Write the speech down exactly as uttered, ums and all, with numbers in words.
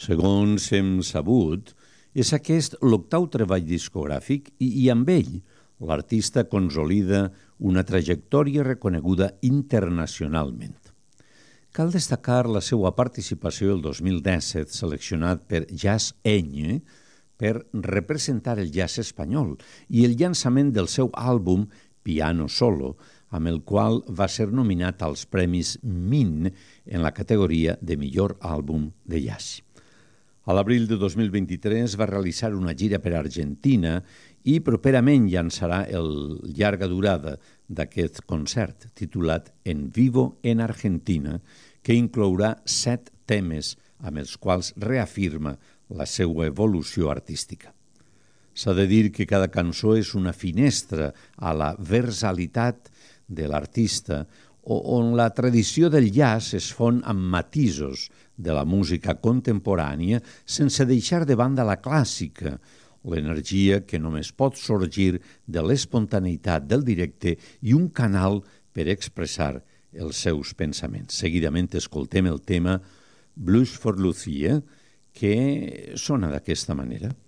Segons hem sabut, és aquest l'octau treball discogràfic i, i amb ell l'artista consolida una trajectòria reconeguda internacionalment. Cal destacar la seva participació el dos mil disset, seleccionat per Jazz Eny per representar el jazz espanyol i el llançament del seu àlbum Piano Solo, amb el qual va ser nominat als Premis Min en la categoria de millor àlbum de jazz. A l'abril de dos mil vint-i-tres va realitzar una gira per Argentina i properament llançarà el llarga durada d'aquest concert, titulat En Vivo en Argentina, que inclourà set temes amb els quals reafirma la seva evolució artística. S'ha de dir que cada cançó és una finestra a la versalitat de l'artista, on la tradició del jazz es fon amb matisos de la música contemporània sense deixar de banda la clàssica, l'energia que només pot sorgir de l'espontaneïtat del directe i un canal per expressar els seus pensaments. Seguidament escoltem el tema Blues for Lucia, que sona d'aquesta manera.